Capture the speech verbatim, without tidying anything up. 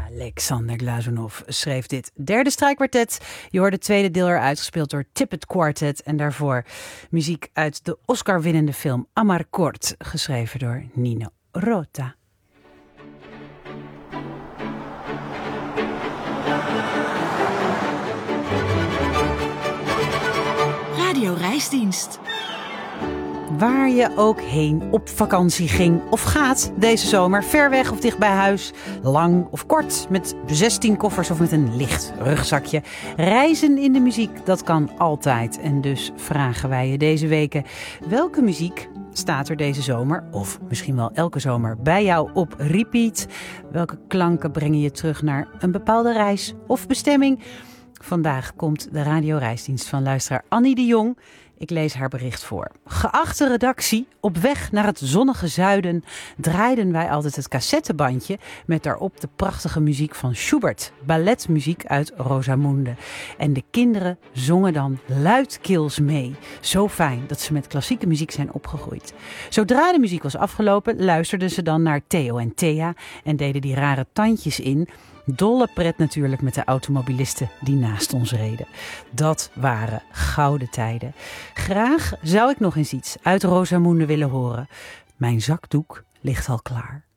Alexander Glazunov schreef dit derde strijkkwartet. Je hoort het tweede deel eruit gespeeld door Tippett Quartet. En daarvoor muziek uit de Oscar-winnende film Amarcord, geschreven door Nino Rota. Radio Reisdienst. Waar je ook heen op vakantie ging of gaat deze zomer, ver weg of dicht bij huis, lang of kort, met zestien koffers of met een licht rugzakje. Reizen in de muziek, dat kan altijd. En dus vragen wij je deze weken, welke muziek staat er deze zomer, of misschien wel elke zomer, bij jou op repeat? Welke klanken brengen je terug naar een bepaalde reis of bestemming? Vandaag komt de Radio Reisdienst van luisteraar Annie de Jong. Ik lees haar bericht voor. Geachte redactie, op weg naar het zonnige zuiden draaiden wij altijd het cassettebandje met daarop de prachtige muziek van Schubert, balletmuziek uit Rosamunde. En de kinderen zongen dan luidkeels mee. Zo fijn dat ze met klassieke muziek zijn opgegroeid. Zodra de muziek was afgelopen, luisterden ze dan naar Theo en Thea en deden die rare tandjes in. Dolle pret natuurlijk met de automobilisten die naast ons reden. Dat waren gouden tijden. Graag zou ik nog eens iets uit Rosamunde willen horen. Mijn zakdoek ligt al klaar.